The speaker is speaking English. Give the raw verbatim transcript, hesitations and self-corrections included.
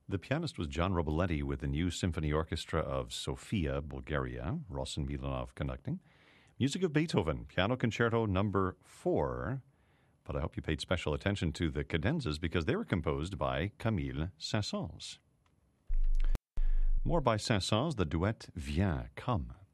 The pianist was John Roboletti with the New Symphony Orchestra of Sofia, Bulgaria, Rossen Milanov conducting. Music of Beethoven, Piano Concerto number four. But I hope you paid special attention to the cadenzas because they were composed by Camille Saint-Saëns. More by Saint-Saëns, the duet Viens, Come.